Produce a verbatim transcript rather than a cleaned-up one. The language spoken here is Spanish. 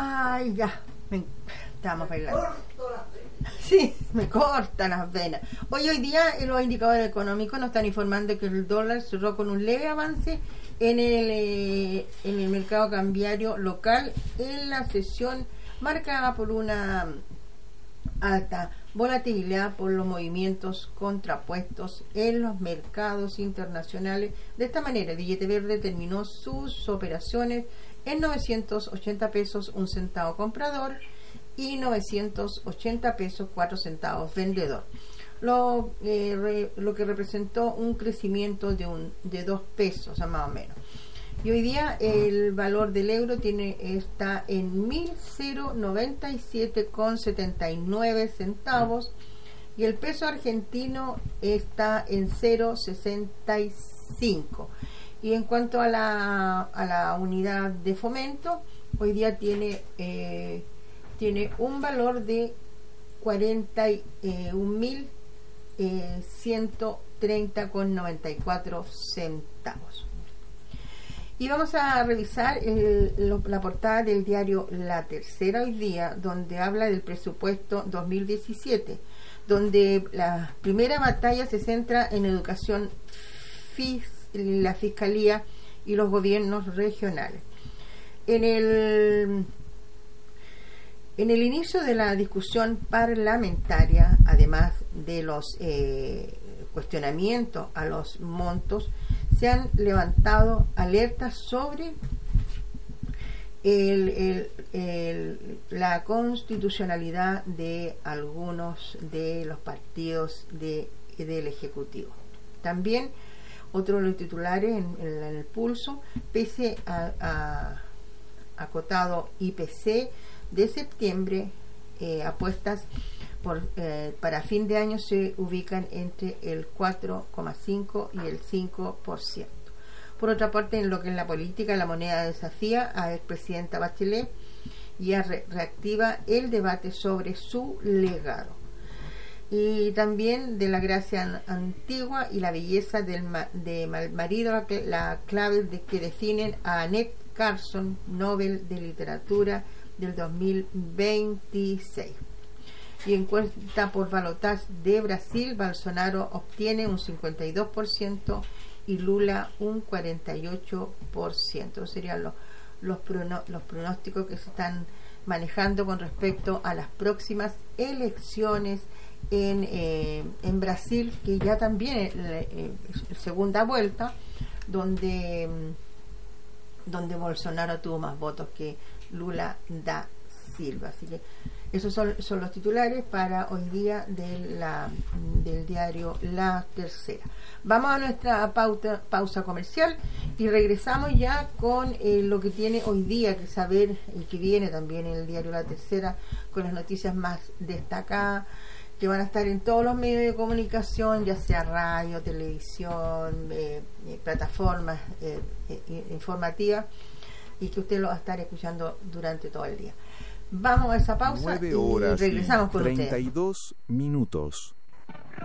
Ay, ya, me, estamos bailando. Sí, me corta las venas. Hoy hoy día los indicadores económicos nos están informando que el dólar cerró con un leve avance en el eh, en el mercado cambiario local en la sesión marcada por una alta volatilidad por los movimientos contrapuestos en los mercados internacionales. De esta manera, el billete verde terminó sus operaciones en novecientos ochenta pesos un centavo comprador y novecientos ochenta pesos cuatro centavos vendedor, lo, eh, re, lo que representó un crecimiento de un de dos pesos más o menos. Y hoy día el valor del euro tiene está en mil noventa y siete con setenta y nueve centavos y el peso argentino está en cero sesenta y cinco. Y en cuanto a la a la unidad de fomento, hoy día tiene eh, tiene un valor de cuarenta y un mil ciento treinta con noventa y cuatro centavos. Y vamos a revisar el, lo, la portada del diario La Tercera hoy día, donde habla del presupuesto dos mil diecisiete, donde la primera batalla se centra en educación, fis, la fiscalía y los gobiernos regionales. En el En el inicio de la discusión parlamentaria, además de los eh, cuestionamientos a los montos, se han levantado alertas sobre el, el, el, la constitucionalidad de algunos de los partidos de, del Ejecutivo. También otro de los titulares en, en el pulso, pese a, a acotado I P C de septiembre, eh, apuestas por, eh, para fin de año se ubican entre el cuatro coma cinco y el cinco por ciento. Por otra parte, en lo que es la política, la moneda desafía a la expresidenta Bachelet y re reactiva el debate sobre su legado. Y también de la gracia antigua y la belleza del ma de marido, la, la clave de que definen a Annette Carson, Nobel de Literatura del dos mil veintiséis. Y en cuenta por balotaje de Brasil, Bolsonaro obtiene un cincuenta y dos por ciento y Lula un cuarenta y ocho por ciento. Serían los, los, prono, los pronósticos que se están manejando con respecto a las próximas elecciones en, eh, en Brasil, que ya también es eh, segunda vuelta, donde, donde Bolsonaro tuvo más votos que Lula da Silva. Así que esos son, son los titulares para hoy día de la, del diario La Tercera. Vamos a nuestra pauta, pausa comercial y regresamos ya con eh, lo que tiene hoy día que saber y que viene también en el diario La Tercera, con las noticias más destacadas que van a estar en todos los medios de comunicación, ya sea radio, televisión, eh, eh, plataformas eh, eh, informativas, y que usted lo va a estar escuchando durante todo el día. Vamos a esa pausa nueve horas y regresamos con treinta y ustedes. dos minutos.